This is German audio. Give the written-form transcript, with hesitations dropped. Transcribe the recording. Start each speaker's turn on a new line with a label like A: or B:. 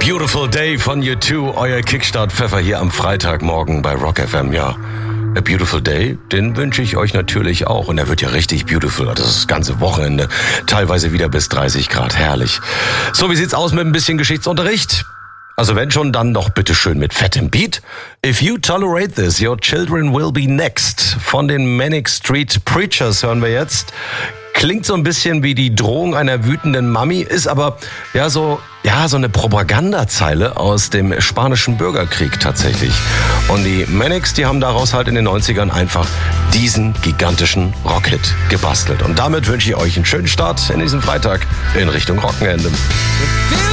A: Beautiful Day von U2, euer Kickstart-Pfeffer hier am Freitagmorgen bei Rock FM. Ja, a beautiful day, den wünsche ich euch natürlich auch. Und er wird ja richtig beautiful, das ganze Wochenende, teilweise wieder bis 30 Grad, herrlich. So, wie sieht's aus mit ein bisschen Geschichtsunterricht? Also wenn schon, dann doch bitte schön mit fettem Beat. If you tolerate this, your children will be next. Von den Manic Street Preachers hören wir jetzt. Klingt so ein bisschen wie die Drohung einer wütenden Mami, ist aber so eine Propagandazeile aus dem spanischen Bürgerkrieg tatsächlich. Und die Manics, die haben daraus halt in den 90ern einfach diesen gigantischen Rockhit gebastelt. Und damit wünsche ich euch einen schönen Start in diesen Freitag in Richtung Wochenende.